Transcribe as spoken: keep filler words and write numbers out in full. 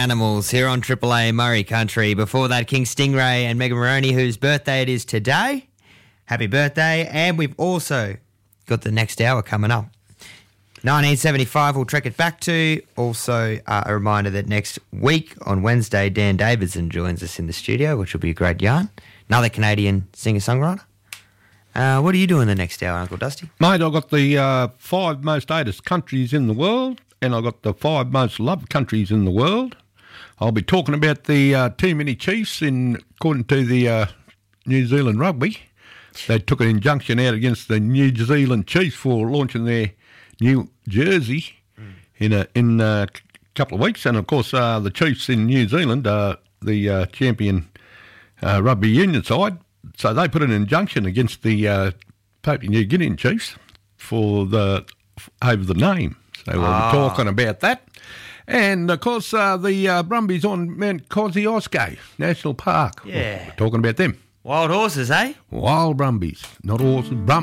Animals here on Triple A Murray Country. Before that, King Stingray and Megan Maroney, whose birthday it is today. Happy birthday. And we've also got the next hour coming up. nineteen seventy-five we'll trek it back to. Also, uh, a reminder that next week on Wednesday, Dan Davidson joins us in the studio, which will be a great yarn. Another Canadian singer-songwriter. Uh, what are you doing the next hour, Uncle Dusty? Mate, I've got the uh, five most hated countries in the world, and I've got the five most loved countries in the world. I'll be talking about the uh, too many Chiefs, in, according to the uh, New Zealand Rugby. They took an injunction out against the New Zealand Chiefs for launching their new jersey mm. in a in a couple of weeks. And, of course, uh, the Chiefs in New Zealand are the uh, champion uh, rugby union side. So they put an injunction against the uh, Papua New Guinean Chiefs for the over the name. So we'll oh. be talking about that. And, of course, uh, the uh, Brumbies on Mount Kosciuszko National Park. Yeah. We're talking about them. Wild horses, eh? Wild Brumbies, not horses, Brumbies.